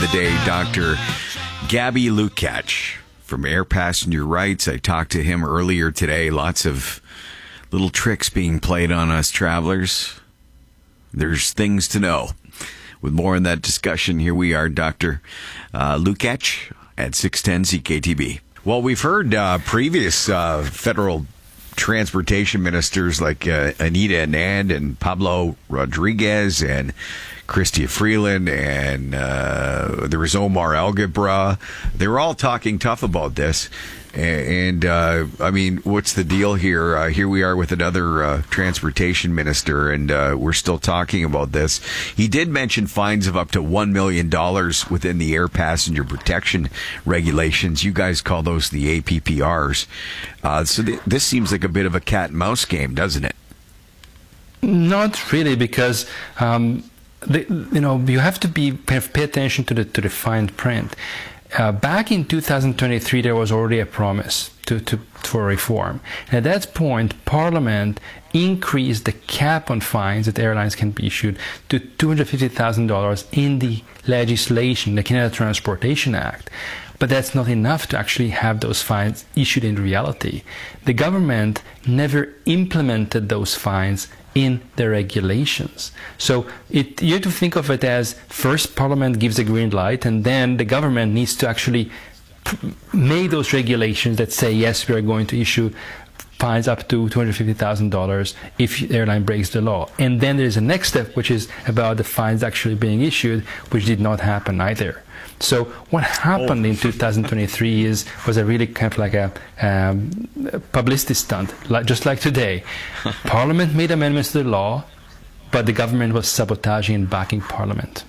the day, Dr. Gabby Lukacs from Air Passenger Rights. I talked to him earlier today. Lots of little tricks being played on us travelers. There's things to know. With more in that discussion, here we are, Dr. Lukacs at 610 CKTB. Well, we've heard previous federal transportation ministers like Anita Anand and Pablo Rodriguez and Chrystia Freeland and there was Omar Algebra. They were all talking tough about this. And I mean, what's the deal here? Here we are with another transportation minister, and we're still talking about this. He did mention fines of up to $1 million within the air passenger protection regulations. You guys call those the APPRs. So this seems like a bit of a cat and mouse game, doesn't it? Not really, because you have to pay attention to the fine print. Back in 2023, there was already a promise for reform. And at that point, Parliament increased the cap on fines that airlines can be issued to $250,000 in the legislation, the Canada Transportation Act. But that's not enough to actually have those fines issued in reality. The government never implemented those fines in the regulations. So you have to think of it as first Parliament gives a green light, and then the government needs to actually make those regulations that say, yes, we are going to issue fines up to $250,000 if the airline breaks the law. And then there's a next step, which is about the fines actually being issued, which did not happen either. So what happened in 2023 was a really kind of like a publicity stunt, just like today. Parliament made amendments to the law, but the government was sabotaging and backing Parliament.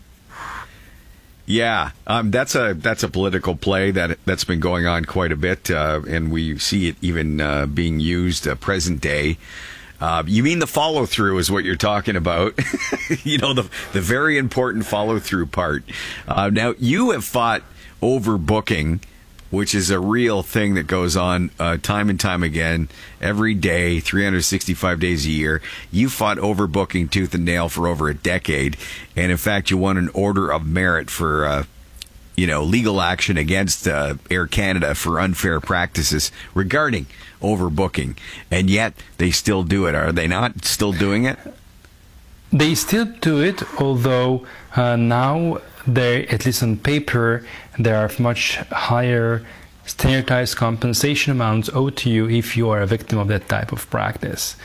Yeah, that's a political play that's been going on quite a bit, and we see it even being used present day. You mean the follow-through is what you're talking about. The very important follow-through part. Now, you have fought overbooking, which is a real thing that goes on time and time again, every day, 365 days a year. You fought overbooking tooth and nail for over a decade, and in fact, you won an Order of Merit for legal action against Air Canada for unfair practices regarding overbooking, and yet they still do it. Are they not still doing it? They still do it, although now, at least on paper, there are much higher standardized compensation amounts owed to you if you are a victim of that type of practice.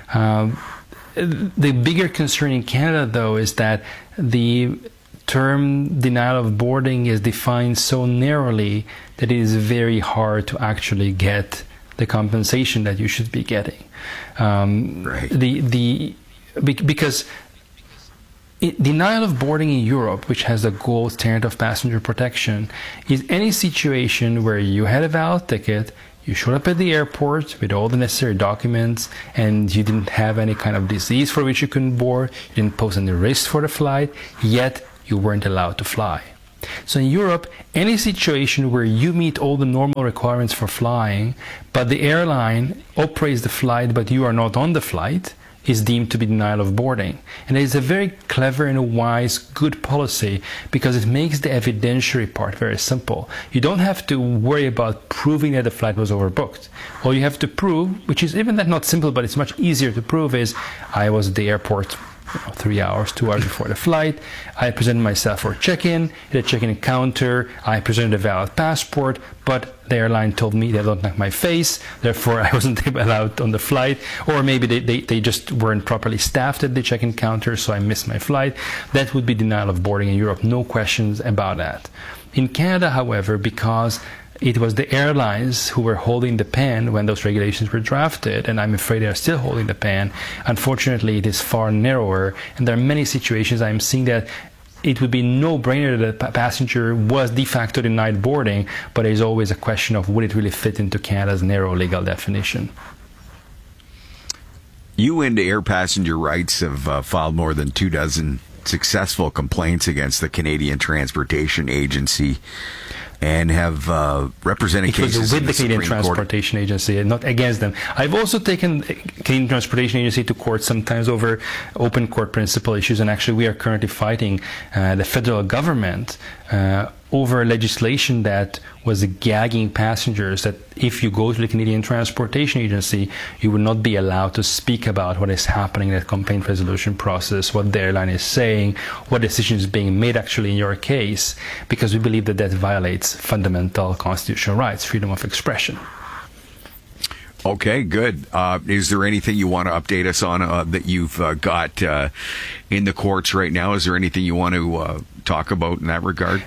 The bigger concern in Canada, though, is that the term denial of boarding is defined so narrowly that it is very hard to actually get the compensation that you should be getting. Right. Because denial of boarding in Europe, which has the gold standard of passenger protection, is any situation where you had a valid ticket, you showed up at the airport with all the necessary documents, and you didn't have any kind of disease for which you couldn't board, you didn't pose any risk for the flight, yet you weren't allowed to fly. So in Europe, any situation where you meet all the normal requirements for flying, but the airline operates the flight, but you are not on the flight, is deemed to be denial of boarding. And it is a very clever and a wise, good policy, because it makes the evidentiary part very simple. You don't have to worry about proving that the flight was overbooked. All you have to prove, which is even that not simple, but it's much easier to prove, is I was at the airport 2 hours before the flight. I presented myself for check-in. At the check-in counter, I presented a valid passport, but the airline told me they don't like my face, therefore I wasn't allowed on the flight. Or maybe they just weren't properly staffed at the check-in counter, so I missed my flight. That would be denial of boarding in Europe, no questions about that. In Canada, however, because it was the airlines who were holding the pen when those regulations were drafted, and I'm afraid they are still holding the pen. Unfortunately, it is far narrower, and there are many situations I'm seeing that it would be no-brainer that a passenger was de facto denied boarding, but there's always a question of would it really fit into Canada's narrow legal definition. You and Air Passenger Rights have filed more than 24 successful complaints against the Canadian Transportation Agency. and have represented cases. It was with the Canadian Supreme Court. Transportation Agency, and not against them. I've also taken Canadian Transportation Agency to court sometimes over open court principle issues, and actually we are currently fighting the federal government over legislation that was gagging passengers, that if you go to the Canadian Transportation Agency, you will not be allowed to speak about what is happening in the complaint resolution process, what the airline is saying, what decision is being made actually in your case, because we believe that that violates fundamental constitutional rights, freedom of expression. Okay, good. Is there anything you want to update us on that you've got in the courts right now? Is there anything you want to talk about in that regard?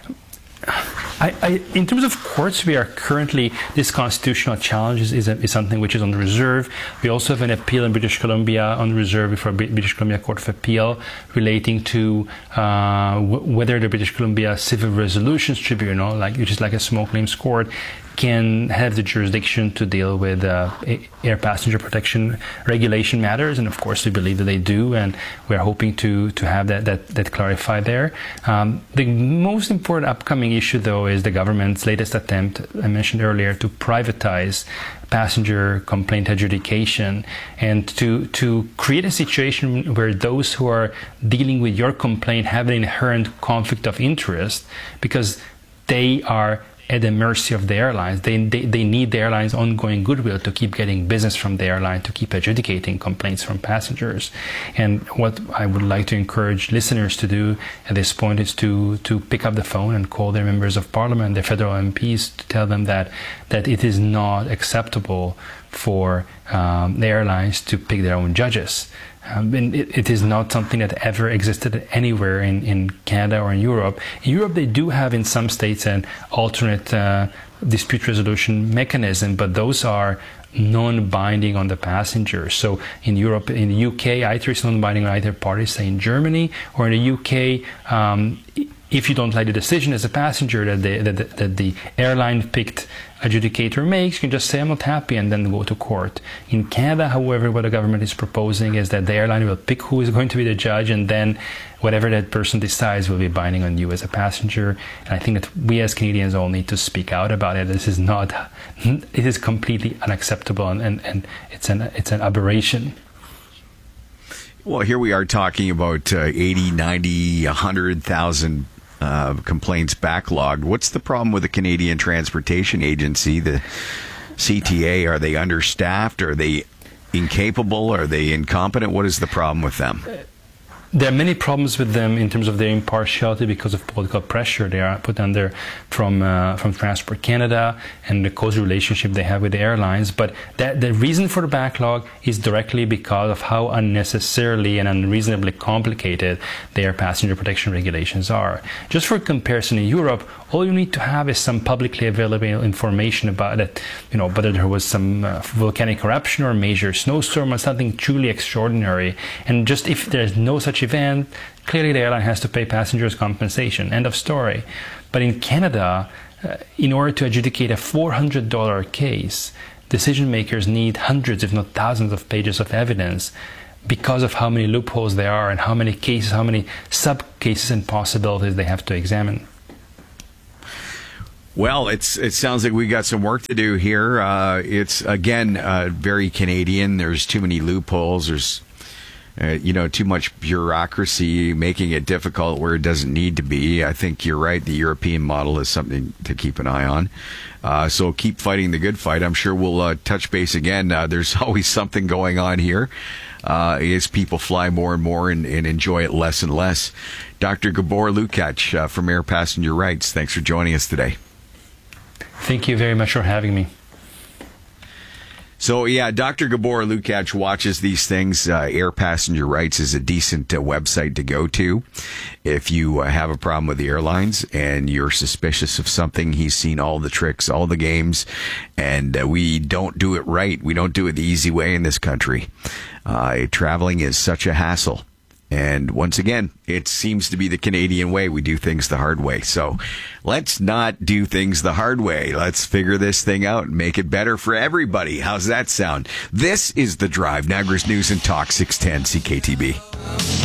In terms of courts, we are currently, this constitutional challenge is something which is on reserve. We also have an appeal in British Columbia on reserve before British Columbia Court of Appeal relating to whether the British Columbia Civil Resolutions Tribunal, which is like a small claims court, can have the jurisdiction to deal with air passenger protection regulation matters, and of course we believe that they do, and we're hoping to have that clarified there. The most important upcoming issue, though, is the government's latest attempt, I mentioned earlier, to privatize passenger complaint adjudication, and to create a situation where those who are dealing with your complaint have an inherent conflict of interest because they are at the mercy of the airlines. They need the airline's ongoing goodwill to keep getting business from the airline, to keep adjudicating complaints from passengers. And what I would like to encourage listeners to do at this point is to pick up the phone and call their members of parliament, their federal MPs, to tell them that it is not acceptable for the airlines to pick their own judges. And it is not something that ever existed anywhere in Canada or in Europe. In Europe, they do have in some states an alternate dispute resolution mechanism, but those are non-binding on the passengers. So in Europe, in the UK, either it's non-binding on either party, say in Germany, or in the UK, if you don't like the decision as a passenger that the airline picked adjudicator makes, you can just say I'm not happy and then go to court. In Canada, however, what the government is proposing is that the airline will pick who is going to be the judge, and then whatever that person decides will be binding on you as a passenger. And I think that we as Canadians all need to speak out about it. This is not, it is completely unacceptable, and it's an aberration. Well, here we are talking about 80, 90, 100,000 complaints backlogged. What's the problem with the Canadian Transportation Agency, the CTA? Are they understaffed? Are they incapable? Are they incompetent? What is the problem with them? There are many problems with them in terms of their impartiality because of political pressure they are put under from Transport Canada and the close relationship they have with the airlines. But the reason for the backlog is directly because of how unnecessarily and unreasonably complicated their passenger protection regulations are. Just for comparison, in Europe, all you need to have is some publicly available information about it, whether there was some volcanic eruption or major snowstorm or something truly extraordinary. And just if there's no such event, clearly the airline has to pay passengers compensation. End of story. But in Canada, in order to adjudicate a $400 case, decision makers need hundreds, if not thousands, of pages of evidence because of how many loopholes there are and how many cases, how many sub-cases and possibilities they have to examine. Well, it sounds like we got some work to do here. It's, again, very Canadian. There's too many loopholes. There's too much bureaucracy, making it difficult where it doesn't need to be. I think you're right. The European model is something to keep an eye on. So keep fighting the good fight. I'm sure we'll touch base again. There's always something going on here as people fly more and more and enjoy it less and less. Dr. Gabor Lukacs from Air Passenger Rights, thanks for joining us today. Thank you very much for having me. So, yeah, Dr. Gabor Lukacs watches these things. Air Passenger Rights is a decent website to go to if you have a problem with the airlines and you're suspicious of something. He's seen all the tricks, all the games, and we don't do it right. We don't do it the easy way in this country. Traveling is such a hassle. And once again, it seems to be the Canadian way. We do things the hard way. So let's not do things the hard way. Let's figure this thing out and make it better for everybody. How's that sound? This is The Drive, Niagara's News and Talk, 610 CKTB.